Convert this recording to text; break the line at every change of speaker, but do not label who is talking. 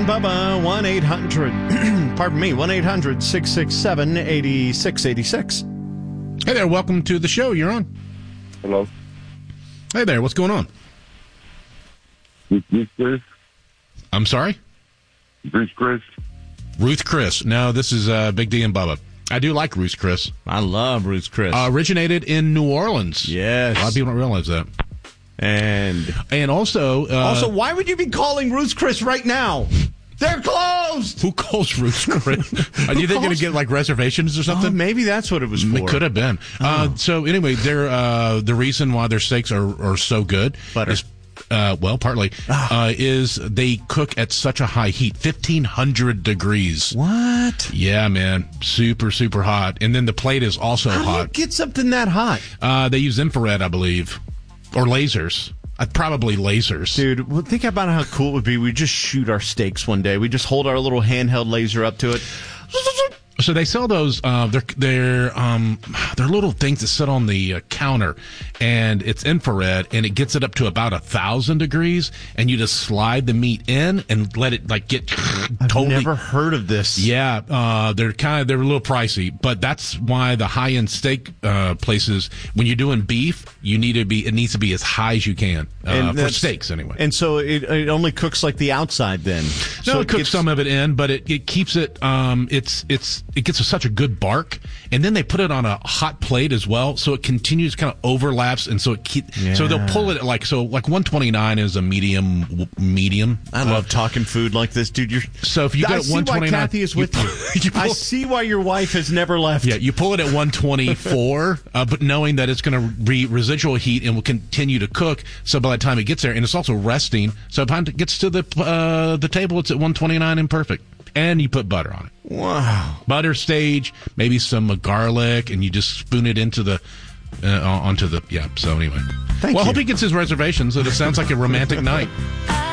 and Bubba, 1-800, pardon me, 1-800-667-8686.
Hey there, welcome to the show. You're on.
Hello.
Hey there, what's going on?
Ruth Chris?
I'm sorry?
Ruth Chris?
Ruth Chris. No, this is Big D and Bubba. I do like Ruth Chris.
I love Ruth Chris.
Originated in New Orleans.
Yes.
A lot of people don't realize that.
And
also...
also, why would you be calling Ruth Chris right now? They're closed!
Who calls Ruth Chris? Are you going to get like reservations or something?
Maybe that's what it was for.
It could have been. So anyway, they're the reason why their steaks are so good is partly is they cook at such a high heat, 1,500 degrees.
What?
Yeah, man, super super hot, and then the plate is also hot.
How do you get something that hot?
They use infrared, I believe, or lasers. Probably lasers.
Dude, well, think about how cool it would be. We just shoot our steaks one day. We just hold our little handheld laser up to it.
So they sell those. They're little things that sit on the counter, and it's infrared, and it gets it up to about 1,000 degrees, and you just slide the meat in and let it like get totally.
I've never heard of this.
Yeah, they're a little pricey, but that's why the high end steak places, when you're doing beef, it needs to be as high as you can for steaks anyway.
And so it only cooks like the outside then.
No, it cooks some of it in, but it keeps it. It gets such a good bark, and then they put it on a hot plate as well, so it continues, kind of overlaps, and so so they'll pull it like 129 is a medium.
I love talking food like this, dude.
So if you go at 129,
I see why Kathy is with you. I see why your wife has never left.
Yeah, you pull it at 124, but knowing that it's going to be residual heat and will continue to cook. So by the time it gets there, and it's also resting, so by the time it gets to the table, it's at 129 and perfect. And you put butter on it.
Wow.
Butter stage, maybe some garlic, and you just spoon it into the onto the so anyway.
Thank you.
I hope he gets his reservations. It sounds like a romantic night.